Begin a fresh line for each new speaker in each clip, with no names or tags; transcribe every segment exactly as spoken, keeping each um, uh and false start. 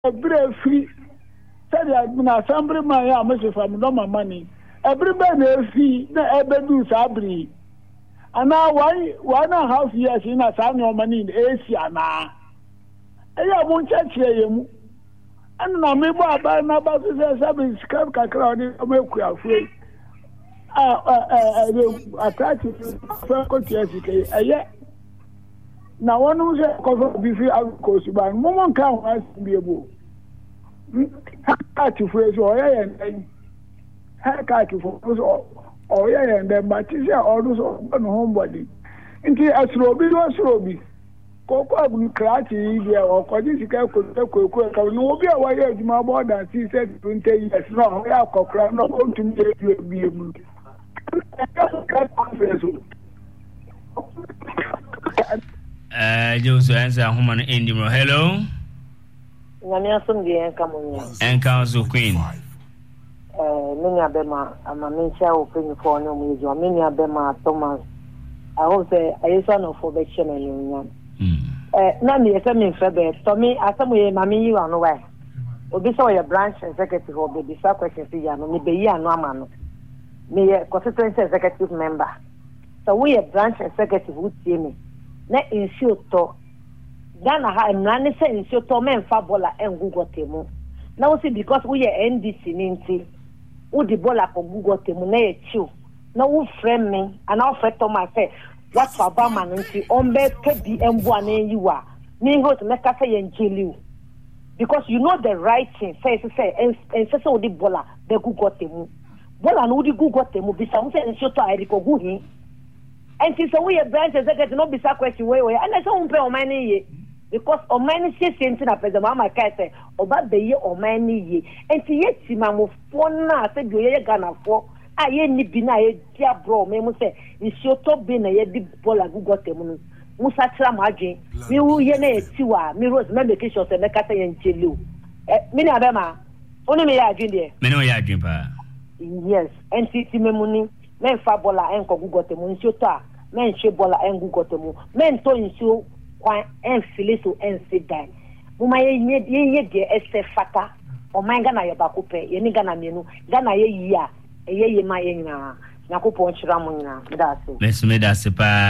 every free said na assembly man ya me from no money every man free na ebedu sabri ana one one and a half years in a san no money in Asia na eya mo nchechire yemu ana na me bo aba na ba se sabi scam kakra ni o ku afue ah ah ah attract for continue ke eye na wonu se ko bi fi akosu ba mo mo kan wa bi ebo ha ti fu so oya yen ha ka ti fu so oya yen dem ba ti se odu so no homebody nti asrobi lo asrobi ko ko agun krati bi o ko di sika ko ko ko ka no obi a wa ye aduma bo da si se twenty years no ya kokra no ontum je bi emu
Uh, Joseph answer human indimo. Hello.
Nyamia sumdi enka munya.
Enka zo queen.
Eh, mini abema ama mencha open for no mujo. Mini abema Thomas. I hope say ayesa no for be cheme nyanya.
Mm.
Eh, na me ese me febe. So me asamu ye mami yi anu wa. Obi so ye branch executive or be bisa question si ya no me be yi anu ama no. Me ye constituency executive member. So we a branch executive who see me. Na insio to Ghana ha emrani se insio to men fa bola en Google temu na wo see because we N D C ninti wo di bola ko Google temu na ye chiu na wo friend me and I friend to my say what about man nti on be pebi embo ana yiwa me ho to make say yen jeliu because you know the right thing say say en say wo di bola the Google temu bola no wo di Google temu bisa wo say insio to ai ko gu hi. And since we a branch executive, no be question way way. And I saw pay on money because on money she same thing as the mama can say about the year on money ye. And see yet see mamu phone na say do ye Ghana for. Ah ye ni bi na ye dia bro me mu say is your top bi na ye di bola Google temu. Musa tra madwen. Me wu ye na ye ti wa me rose me make sure say me ka say ye nchelu. Eh me na be ma. Oni me ya adwen de.
Me no ya adwen pa.
Yes, and see see me muni. Men fa bola en ko Google temu nso to a men she bola en Google temu men to nso kwan en filiso en sidai muma ye ye ye de ese fata o man Ghana yo bakope ye ni Ghana mienu Ghana ye yia ye ye ma ye nyina nakopo nchira mo nyina medase
mes medase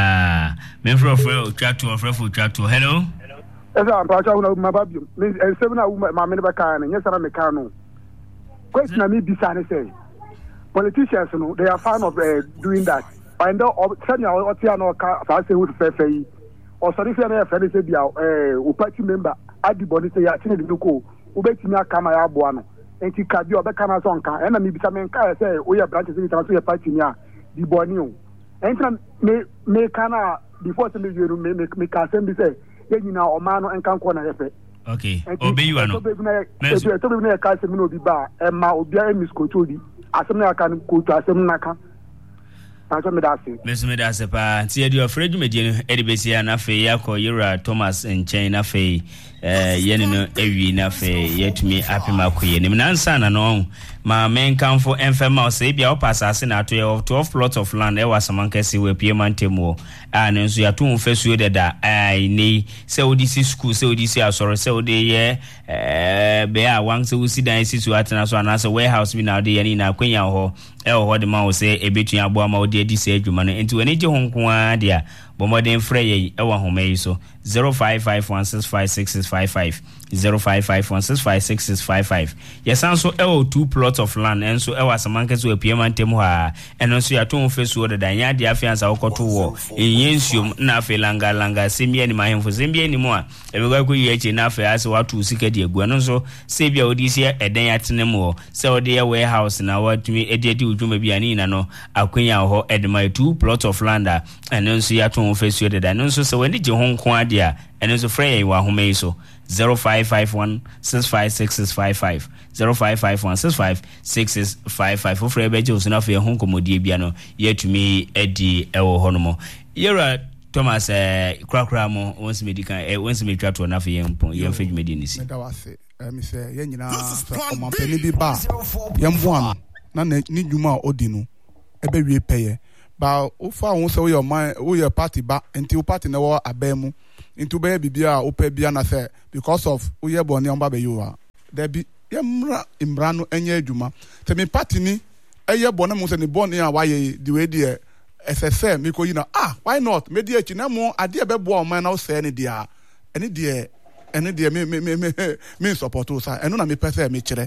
pa men fro fro chato fro fro chato hello
esa ampa cha una mababio men seven na ma me ba kan nya sara me kan no question na me bisa ne say politicians no they are fan of uh, doing that. And the senior Otiano Fase with Fefe or Sarifa Fede say a party member at the body say Yatin the Nuko, Ubetina Kamaya Buano, and he can be a Becana Sonka, and maybe some car say, we are branches in the party near the Bonio. And may Kana before the you make me assembly say, you know, Omano and Cancona effect.
Okay, obey you. I know.
There's a total Casimino di bar, and Ma Obia Miss Cotudi, as some can go to Asemnaka.
Miss Medase pa ti edi ofredu medie edibesi na fe yakọ Yura Thomas Enchen na fe eh yene no ewi na fe yetumi apema koye nim nansa na no ma men kanfo enfema o se bia o pasase na to ye twelve plots of land e wasamankasi we pie mantemu a ne nso ya to mfesuo deda ai ni se odisi school se odisi asoro se odi ye eh be a wan se usi dan situ atena so anase warehouse bi na odi ye ni na kwanya ho e ho de ma o se ebetu abo ama odi edi se adwuma no enti wani je ho nko a dia bomodin frɛ ye e wa homa yi so zero five five one six five six six five five zero five five one six five six six five five yesan so e o two plots of land enso e wa samanka so apiem antem ha eno so ya to mfesuo de dan ya de afiansa wokoto wo enyensuom na afi langa langa semia ni mahemfo semia ni mo a e be kwa yi echi na afi ase watu sika de agu eno so se bia odi se eden atenem wo se odi ye warehouse na watumi ediedi udwuma bia ni na no akwanya ho edema two plots of land eno so ya to mfesuo de dan eno so se wani je ho nko ade a eno so frɛ ye wa homa yi so zero five five one six five six six five five zero five five one six five six six five five for frɛ beje usuna fe ho nkomodie bia no yetumi edi ewo hono Yura Thomas eh krakra mo once medical eh once me twa to na fe yempo yemfa dwumadi ni si
meda wase eh me se ye nyina o mampani bi ba yembo ano na ni dwuma odi no ebe wie peye ba ufa won se wo your man wo your party ba enti wo party na wo abemu into be bibia o pe bia na say because of wo ye boni on ba be you there be yemra imrano enye adwuma te me party ni eye bone mo se ne bone a waye the way there S S M me ko yi na ah why not me die chi na mo ade e bebo o man na o se ne dia ene die ene die me me me me support o sa eno na me pese me kire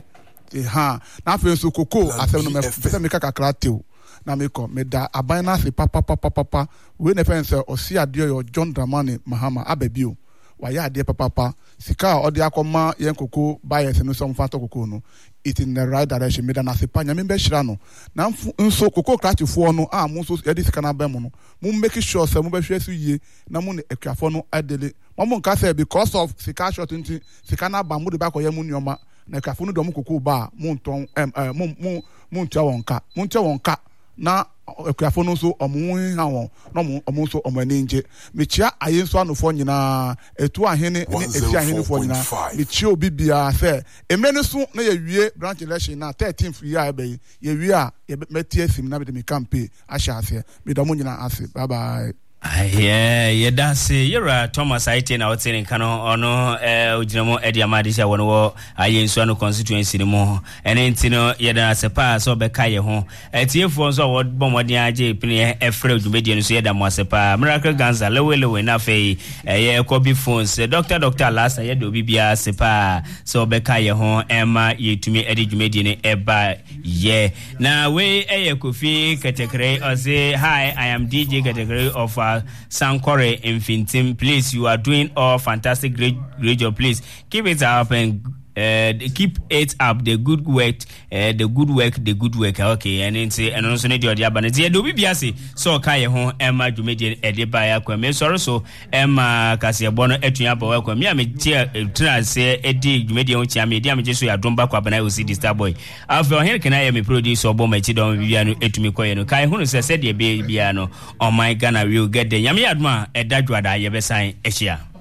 ha na fe so koko asem no me pese me kakakra tew na me ko me da abana se papa papa papa we ne fense o si ade yo John Dramani Mahama ababio wa ya ade papa papa sika o de akoma yen koko bias no so mfa to koko no it in the right direction me da na se pa nya me be hira no na nso koko kratifo no a mo so e de sika na ba mo no mo make sure say mo be hwe so yie na mo ne akuafo no adele mo mo nka say because of sika short nti sika na ba mo de ba ko ye mo nyoma na akuafo no do mo koko ba mo nton em mo mo mo ntia wonka mo ntia wonka na akuafo no so omo ha won na omo so omo ani nje mechia ayenso anofo nyina etu ahene ne esi ahene fo nyina mechia obi bia se emre so na ye wie branch election na thirteenth year be ye wie a ye metie sim na be me campaign ahia ase me do mo nyina ase bye bye.
Yeah, yeah, that's it. You're a Thomas I ten out in Cano or no, uh, Ujamo Edia Madisha, one war, I in Suano constituency anymore. And ain't you know, yet as a pass or Becaya home. At your phones or what Bombardier J. Penny, a friend median, so that was a pa, Miracle Ganza, low, low enough, a yeah, Kobe phones, Doctor Doctor last, I had to be a sepa, so Becaya home, Emma, you to me, Eddie Median, eba, yeah. Now, we a coffee category or say, hi, I am D J category of uh, Sankore Infinity. Please, you are doing all fantastic, great, great job. Please keep it up and uh, keep it up. The good work, uh, the good work, the good work. Okay, and then say, and also need your job. And it's do be biasi. So kaya home Emma Jumedian Edibaya Kwame. Sorry, so Emma Kasia Bono Etuya Boy Kwame. I mean, try say Eddie Jumedian Chami. Diam just so you don't back up and I will see this star boy. After here, can I am a producer or bomb my chidon Viviano Etumiko? Kai Hun said, the baby piano on my Ghana will get the Yami Adma, a Dajwada, Yabesan, Asia.